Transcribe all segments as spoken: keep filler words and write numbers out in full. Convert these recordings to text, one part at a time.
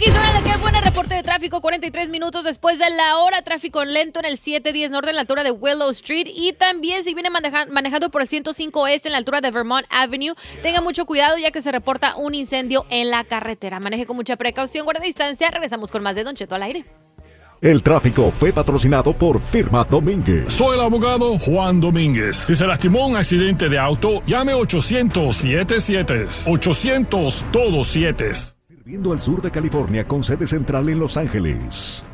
Quizona, qué buena reporte de tráfico, cuarenta y tres minutos después de la hora. Tráfico lento en el siete diez Norte en la altura de Willow Street. Y también si viene maneja- manejando por el ciento cinco Este en la altura de Vermont Avenue, tenga mucho cuidado ya que se reporta un incendio en la carretera. Maneje con mucha precaución, guarde distancia. Regresamos con más de Don Cheto al aire. El tráfico fue patrocinado por Firma Domínguez. Soy el abogado Juan Domínguez. Si se lastimó en un accidente de auto, llame ochocientos siete siete. ochocientos todos siete. Sirviendo al sur de California con sede central en Los Ángeles.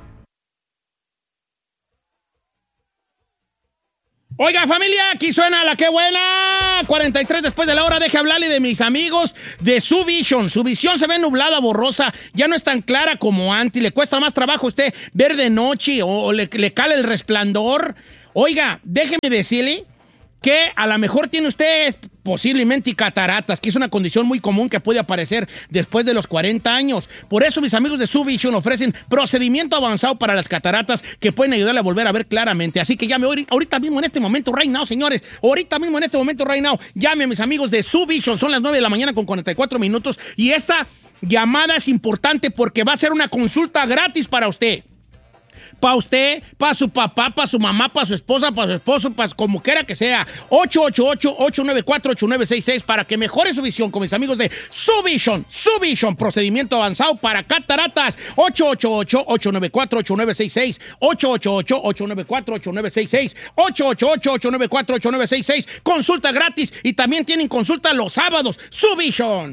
Oiga, familia, aquí suena la que buena. cuarenta y tres después de la hora. Deje hablarle de mis amigos de Su Vision. Su visión se ve nublada, borrosa. Ya no es tan clara como antes. Le cuesta más trabajo a usted ver de noche o, o le, le cala el resplandor. Oiga, déjeme decirle que a lo mejor tiene usted posiblemente cataratas, que es una condición muy común que puede aparecer después de los cuarenta años. Por eso mis amigos de Su Vision ofrecen procedimiento avanzado para las cataratas que pueden ayudarle a volver a ver claramente. Así que llame ahorita, ahorita mismo en este momento, right now, señores. Ahorita mismo en este momento, right now. Llame a mis amigos de Su Vision. Son las nueve de la mañana con cuarenta y cuatro minutos. Y esta llamada es importante porque va a ser una consulta gratis para usted. Para usted, para su papá, para su mamá, para su esposa, para su esposo, para como quiera que sea. ocho ocho ocho, ocho nueve cuatro, ocho nueve seis seis para que mejore su visión con mis amigos de Su Vision. Su Vision, procedimiento avanzado para cataratas. ocho ocho ocho, ocho nueve cuatro, ocho nueve seis seis. ocho ocho ocho, ocho nueve cuatro, ocho nueve seis seis. ocho ocho ocho, ocho nueve cuatro, ocho nueve seis seis. Consulta gratis y también tienen consulta los sábados. Su Vision.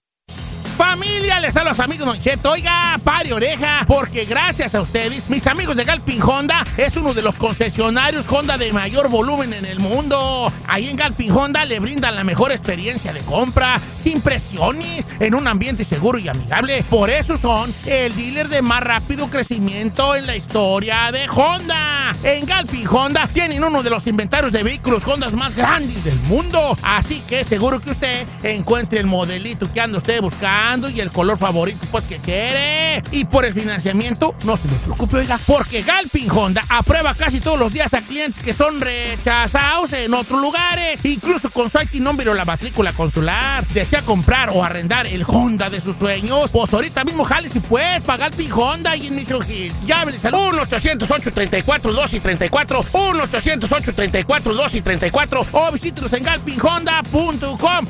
Familia, les hablo a los amigos Don Cheto. Oiga, pare oreja, porque gracias a ustedes, mis amigos de Galpin Honda es uno de los concesionarios Honda de mayor volumen en el mundo. Ahí en Galpin Honda le brindan la mejor experiencia de compra, sin presiones, en un ambiente seguro y amigable. Por eso son el dealer de más rápido crecimiento en la historia de Honda. En Galpin Honda tienen uno de los inventarios de vehículos Honda más grandes del mundo. Así que seguro que usted encuentre el modelito que anda usted buscando y el color favorito pues que quiere. Y por el financiamiento no se me preocupe, oiga, porque Galpin Honda aprueba casi todos los días a clientes que son rechazados en otros lugares, incluso con su I T number o la matrícula consular. Desea comprar o arrendar el Honda de sus sueños, pues ahorita mismo jale si puede para Galpin Honda y en Mission Hills. Llámenles al uno ochocientos, ocho treinta y cuatro, doce treinta y cuatro, uno ochocientos, ocho treinta y cuatro, doce treinta y cuatro o visítenos en galpin honda punto com.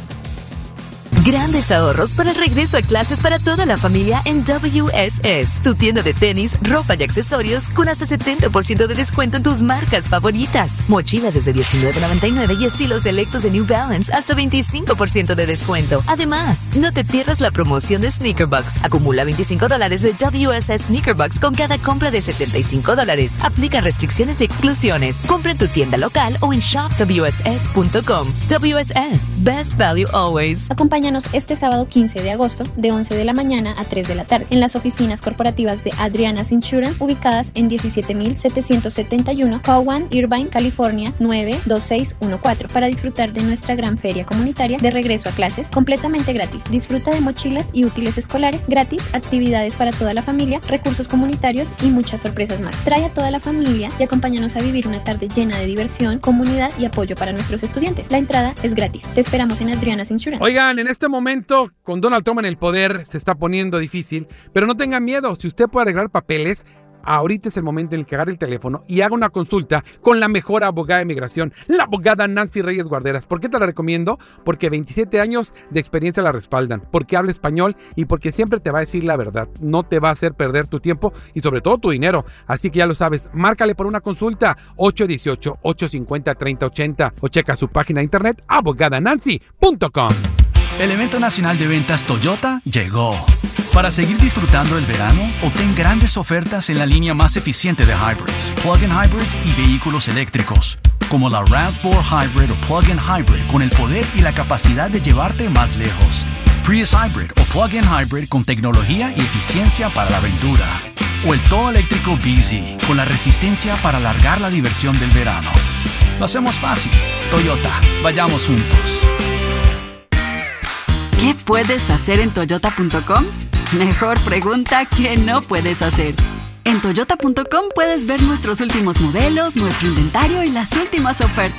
Grandes ahorros para el regreso a clases para toda la familia en W S S, tu tienda de tenis, ropa y accesorios con hasta setenta por ciento de descuento en tus marcas favoritas. Mochilas desde diecinueve noventa y nueve y estilos selectos de New Balance hasta veinticinco por ciento de descuento. Además, no te pierdas la promoción de Sneaker Bucks. Acumula veinticinco dólares de W S S Sneaker Bucks con cada compra de setenta y cinco dólares. Aplica restricciones y exclusiones. Compra en tu tienda local o en shop w s s punto com. W S S, best value always. Acompáñanos este sábado quince de agosto de once de la mañana a tres de la tarde en las oficinas corporativas de Adriana's Insurance ubicadas en diecisiete mil setecientos setenta y uno Cowan, Irvine, California nueve dos seis uno cuatro para disfrutar de nuestra gran feria comunitaria de regreso a clases completamente gratis. Disfruta de mochilas y útiles escolares gratis, actividades para toda la familia, recursos comunitarios y muchas sorpresas más. Trae a toda la familia y acompáñanos a vivir una tarde llena de diversión, comunidad y apoyo para nuestros estudiantes. La entrada es gratis. Te esperamos en Adriana's Insurance. Oigan, en este momento, con Donald Trump en el poder, se está poniendo difícil, pero no tengan miedo. Si usted puede arreglar papeles, ahorita es el momento en el que agarre el teléfono y haga una consulta con la mejor abogada de migración, la abogada Nancy Reyes Guarderas. ¿Por qué te la recomiendo? Porque veintisiete años de experiencia la respaldan, porque habla español y porque siempre te va a decir la verdad. No te va a hacer perder tu tiempo y sobre todo tu dinero. Así que ya lo sabes, márcale por una consulta ocho uno ocho, ocho cinco cero, tres cero ocho cero o checa su página de internet abogada nancy punto com. El evento nacional de ventas Toyota llegó. Para seguir disfrutando el verano, obtén grandes ofertas en la línea más eficiente de hybrids, plug-in hybrids y vehículos eléctricos, como la RAV cuatro Hybrid o plug-in hybrid con el poder y la capacidad de llevarte más lejos, Prius Hybrid o plug-in hybrid con tecnología y eficiencia para la aventura, o el todo eléctrico B Z con la resistencia para alargar la diversión del verano. Lo hacemos fácil. Toyota, vayamos juntos. ¿Qué puedes hacer en toyota punto com? Mejor pregunta que no puedes hacer. En toyota punto com puedes ver nuestros últimos modelos, nuestro inventario y las últimas ofertas.